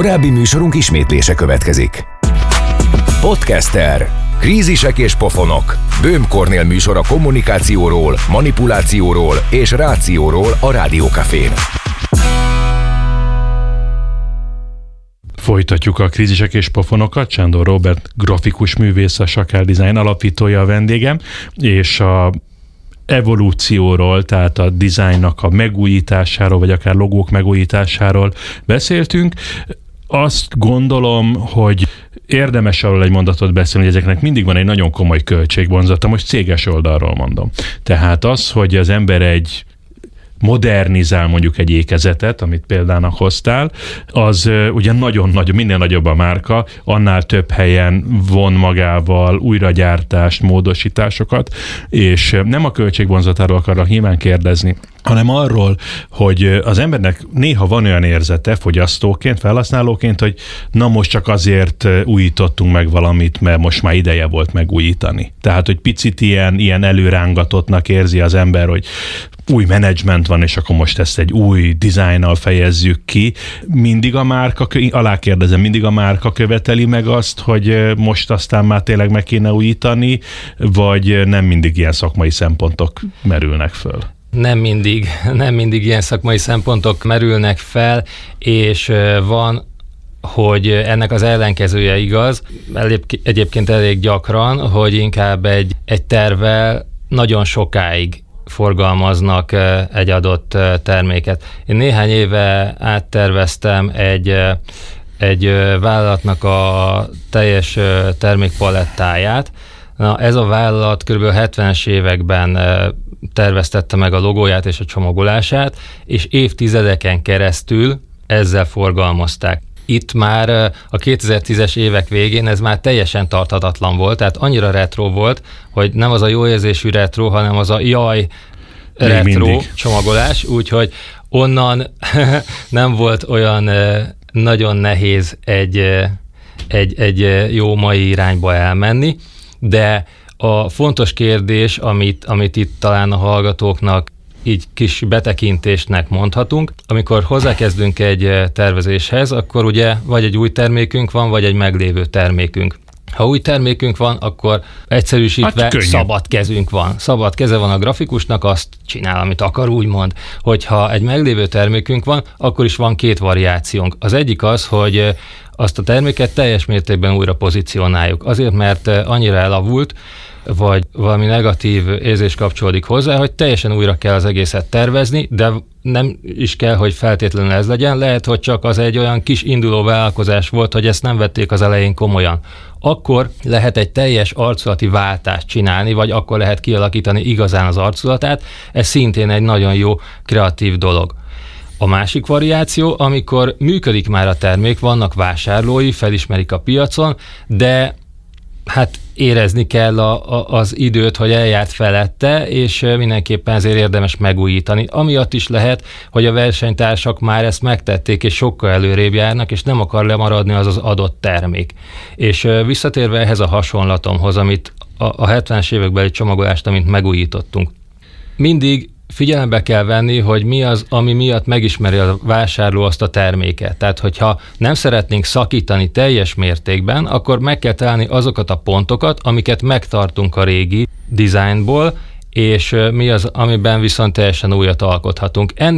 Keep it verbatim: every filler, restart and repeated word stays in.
Korábbi műsorunk ismétlése következik. Podcaster. Krízisek és pofonok. Böhm Kornél műsor a kommunikációról, manipulációról és rációról a Rádiókafén. Folytatjuk a krízisek és pofonokat. Sándor Róbert, grafikus művész, a Sakál Design alapítója a vendégem, és a evolúcióról, tehát a dizájnnak a megújításáról, vagy akár logók megújításáról beszéltünk. Azt gondolom, hogy érdemes arról egy mondatot beszélni, hogy ezeknek mindig van egy nagyon komoly költségvonzata, most céges oldalról mondom. Tehát az, hogy az ember egy modernizál mondjuk egy ékezetet, amit példának hoztál, az ugye nagyon nagy, minél nagyobb a márka, annál több helyen von magával újragyártást, módosításokat, és nem a költségvonzatáról akarok nyilván kérdezni, hanem arról, hogy az embernek néha van olyan érzete fogyasztóként, felhasználóként, hogy na most csak azért újítottunk meg valamit, mert most már ideje volt megújítani. Tehát, hogy picit ilyen, ilyen előrángatottnak érzi az ember, hogy új menedzsment van, és akkor most ezt egy új dizájnnal fejezzük ki. Mindig a márka, alá kérdezem, mindig a márka követeli meg azt, hogy most aztán már tényleg meg kéne újítani, vagy nem mindig ilyen szakmai szempontok merülnek föl? Nem mindig, nem mindig ilyen szakmai szempontok merülnek fel, és van, hogy ennek az ellenkezője igaz, egyébként elég gyakran, hogy inkább egy, egy tervvel nagyon sokáig forgalmaznak egy adott terméket. Én néhány éve átterveztem egy, egy vállalatnak a teljes termékpalettáját. Na, ez a vállalat kb. hetvenes években terveztette meg a logóját és a csomagolását, és évtizedeken keresztül ezzel forgalmazták. Itt már a kétezer-tízes évek végén ez már teljesen tarthatatlan volt, tehát annyira retro volt, hogy nem az a jó érzésű retro, hanem az a jaj retro mindig csomagolás, úgyhogy onnan nem volt olyan nagyon nehéz egy, egy, egy jó mai irányba elmenni, de a fontos kérdés, amit, amit itt talán a hallgatóknak így kis betekintésnek mondhatunk. Amikor hozzákezdünk egy tervezéshez, akkor ugye vagy egy új termékünk van, vagy egy meglévő termékünk. Ha új termékünk van, akkor egyszerűsítve hát szabad kezünk van. Szabad keze van a grafikusnak, azt csinál, amit akar, úgymond. Hogyha egy meglévő termékünk van, akkor is van két variációnk. Az egyik az, hogy azt a terméket teljes mértékben újra pozícionáljuk. Azért, mert annyira elavult, vagy valami negatív érzés kapcsolódik hozzá, hogy teljesen újra kell az egészet tervezni, de nem is kell, hogy feltétlenül ez legyen. Lehet, hogy csak az egy olyan kis induló vállalkozás volt, hogy ezt nem vették az elején komolyan. Akkor lehet egy teljes arculati váltást csinálni, vagy akkor lehet kialakítani igazán az arculatát. Ez szintén egy nagyon jó kreatív dolog. A másik variáció, amikor működik már a termék, vannak vásárlói, felismerik a piacon, de hát érezni kell a, a, az időt, hogy eljárt felette, és mindenképpen ezért érdemes megújítani. Amiatt is lehet, hogy a versenytársak már ezt megtették, és sokkal előrébb járnak, és nem akar lemaradni az az adott termék. És visszatérve ehhez a hasonlatomhoz, amit a, a hetvenes évekbeli csomagolást, amit megújítottunk. Mindig figyelembe kell venni, hogy mi az, ami miatt megismeri a vásárló azt a terméket. Tehát, hogyha nem szeretnénk szakítani teljes mértékben, akkor meg kell találni azokat a pontokat, amiket megtartunk a régi dizájnból, és mi az, amiben viszont teljesen újat alkothatunk.